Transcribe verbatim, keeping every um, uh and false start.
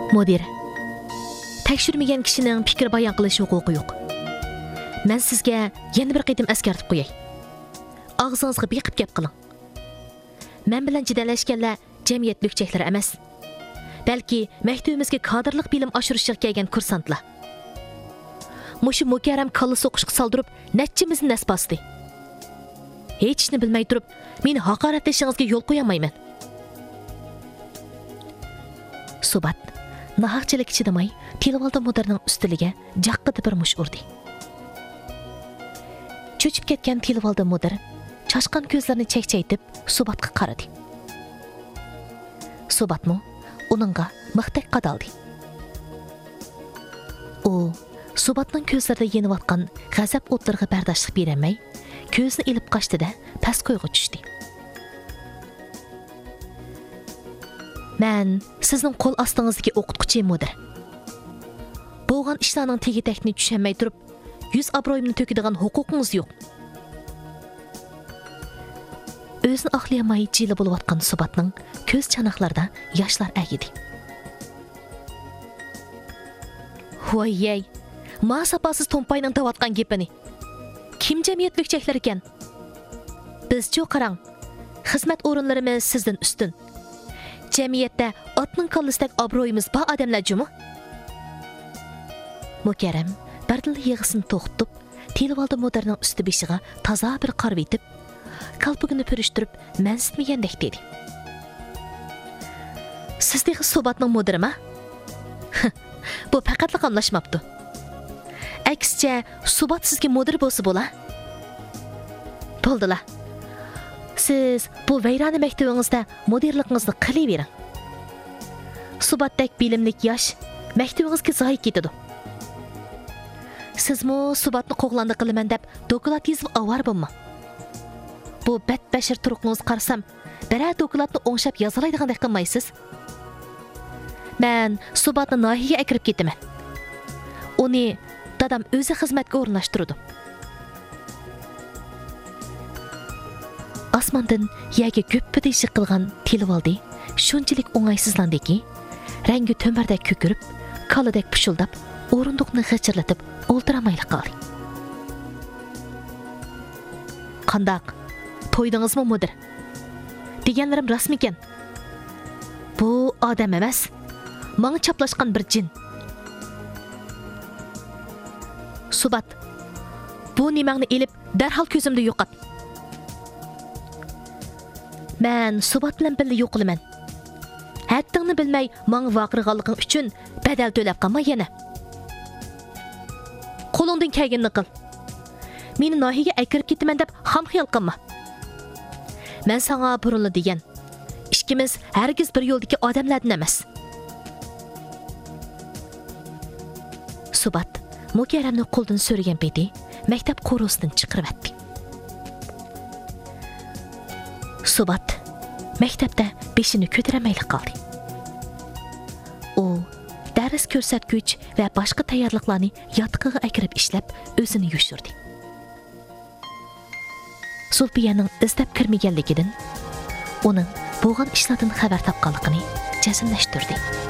Mudir, tekshirmagan kishining fikr bayon qilish huquqi yo'q. Men sizga yana bir qitim eskartib qo'yay. Og'zingizga beqib gap qiling. Men bilan jidallashganlar jamiyat bukchaklari emas. Balki maktabimizga kadrlik bilim oshirishga kelgan kursantlar. Mushu mukarram kalla so'qishga soldirib, natchimizni nas bosdi. Hech ishni bilmay turib, meni haqoratlashingizga yo'l qo'yamayman. Subat nahaqchilik chidamay, Tilvalda Mudirning ustiliga jaqqida bir mush urdi. Cho'chib ketgan Tilvalda Mudir chashqan ko'zlarini chekchaytib Subatga qaradi. Subatmi uningga mixdek qadaldi. U Subatning ko'zlarida yeniyotgan g'azab o'tlariga bardoshlik bermay, ko'zni ilib qochdi-da, past qo'yga tushdi. Men sizning qo'l ostingizdagi o'qituvchi Mudir. Bo'lgan ishlarning tegi-takni tushunmay turib, yuz obro'yimni to'kadigan huquqingiz yo'q. O'zini oqlayamay jili bo'layotgan Subatning ko'z chanoqlarida yoshlar agidi. Voy-yey, ma sapasiz to'mpayning tavotgan gapini. Kim jamiyat bukchaklar ekan? Biz-chi qarang, xizmat o'rinlarimiz sizdan ustun. Jamiyatda otning kallisidek obro'yimiz bor odamlar jumi? Mukarram bardil yig'isini to'xtatib, Tilvalda Mudirning usti beshiga toza bir qarab etib, kalpugini purishtirib, mansitmagandek dedi. Sizdagi Subatning Mudirimi? Bu faqatlik anglashmabdi. Aksicha, Subat sizga Mudir bo'lsa bo'la. Bo'ldilar. Siz bu vayrona maktabingizda mudirligingizni qilavering. Subatdek bilimlik yosh maktabingizga zoyi ketadi. Sizmi Subatni qo'g'landi qilaman deb doklad yozib avar bo'lma. Bu badbashir turuqingiz qarsam, biror dokladni o'ngshab yozalaydigandek qilmaysiz. Men Subatni nahiyaga akirib ketaman. Uni dadam o'zi xizmatga o'rnashtirdi. Osmondan yerga ko'p deyishib qilgan Tilvaldi shunchalik o'ng'aysizlandiki, rangi to'mardek ko'kirib, kalidek pushildab, o'rindiqni g'ichirlatib o'ltiramayli qoldi. Qandaq? To'ydingizmi Mudir? Deganlarim rasm ekan. Bu odam emas, menga chaplashgan bir jin. Subat, bu nimangni elib darhol ko'zimda yo'qot. Men Subat bilan birga yo'q qilaman. Haddingni bilmay, menga vaqirganliging uchun badal to'lab qolma yana. Qo'lingdan kelganini qil. Meni nahiyaga akirib ketaman deb ham xiyol qilma. Men sana burunli degan. Ikkimiz hargiz bir yo'ldagi odamlardan emas. Subat Mukarramni qo'ldan so'ragan peti maktab qo'rosidan chiqaribdi. Subat maktabda beshini ko'taramayli qoldi. U dars ko'rsatgich va boshqa tayyorliklarni yotiqiga akirib ishlab o'zini yushirdi. Sulpiyaning istab kirmaganligidan uning bo'lgan ishlardan xabar topganligini jazmlashtirdi.